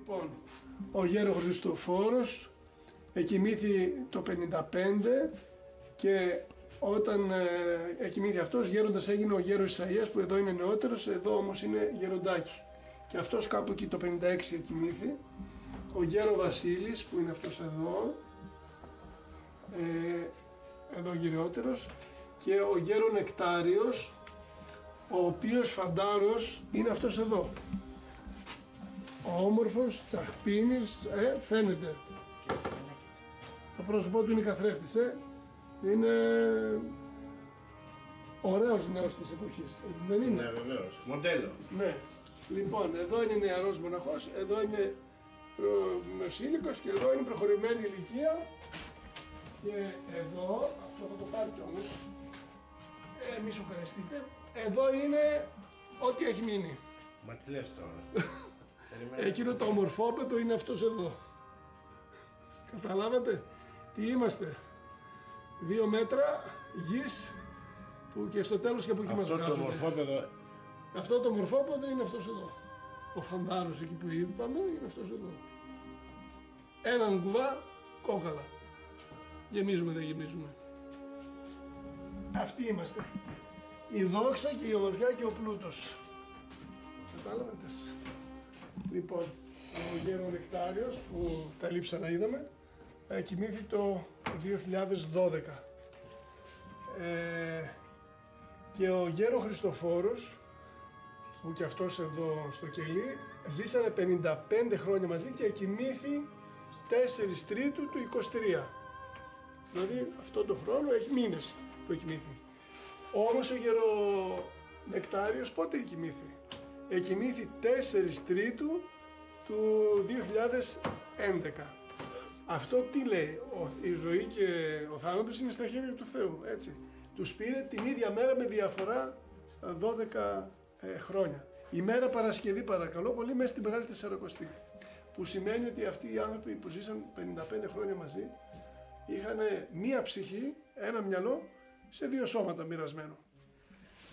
Λοιπόν, ο γέρο Χριστοφόρος εκοιμήθη το 55 και όταν εκοιμήθη αυτός, γέροντας έγινε ο γέρος Ισαΐας, που εδώ είναι νεότερος, εδώ όμως είναι γεροντάκι. Και αυτός κάπου εκεί το 56 εκοιμήθη. Ο γέρο Βασίλης, που είναι αυτός εδώ, εδώ γυρεότερος, και ο γέρο Νεκτάριος, ο οποίος φαντάρος είναι αυτός εδώ. Ο όμορφος, τσαχπίνης, φαίνεται. Το πρόσωπό του είναι καθρέφτης, είναι ωραίος νέος της εποχής, έτσι δεν είναι? Ναι, βεβαίως. Μοντέλο. Ναι. Λοιπόν, εδώ είναι νεαρός μοναχός, εδώ είναι μεσήλικος και εδώ είναι προχωρημένη ηλικία. Και εδώ, αυτό θα το πάρει κι όμως, μη σου ευχαριστείτε, εδώ είναι ό,τι έχει μείνει. Μα τι λες τώρα? Εκείνο το ομορφόπεδο είναι αυτός εδώ. Καταλάβατε τι είμαστε? 2 μέτρα γης που και στο τέλος και από εκεί μας βγάζουν. Αυτό το ομορφόπεδο. Αυτό το ομορφόπεδο είναι αυτός εδώ. Ο φαντάρος εκεί που είπαμε είναι αυτός εδώ. Έναν κουβά κόκαλα. Γεμίζουμε, δεν γεμίζουμε. Αυτοί είμαστε. Η δόξα και η ομορφιά και ο πλούτος. Κατάλαβατε? Λοιπόν, ο γέρο Νεκτάριος που τα λείψα να είδαμε, κοιμήθη το 2012. Και ο γέρο Χριστοφόρος, που και αυτός εδώ στο κελί, ζήσανε 55 χρόνια μαζί και κοιμήθη 4 Τρίτου του 23. Δηλαδή αυτό το χρόνο έχει μήνες που εκοιμήθη. Όμως ο γέρο Νεκτάριος πότε εκοιμήθη? Εκοιμήθη 4 Τρίτου του 2011. Αυτό τι λέει? Η ζωή και ο θάνατος είναι στα χέρια του Θεού, έτσι. Τους πήρε την ίδια μέρα με διαφορά 12 χρόνια. Η μέρα Παρασκευή, παρακαλώ πολύ, μέσα στην Μεγάλη Τεσσαρακοστή. Που σημαίνει ότι αυτοί οι άνθρωποι που ζήσαν 55 χρόνια μαζί είχαν μία ψυχή, ένα μυαλό σε 2 σώματα μοιρασμένο.